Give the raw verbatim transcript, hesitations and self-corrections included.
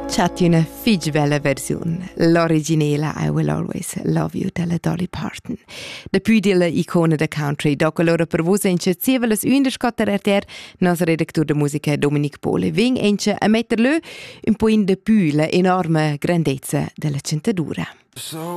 C'è una fig bella versione, l'originale I Will Always Love You della Dolly Parton. Da più della icona da country, dopo l'ora per voi ence zieveles unde scotter erter, nos redaktur de musica Dominic Pole, ving ence a metterlo un po' in de più la enorme grandezza della centadura. So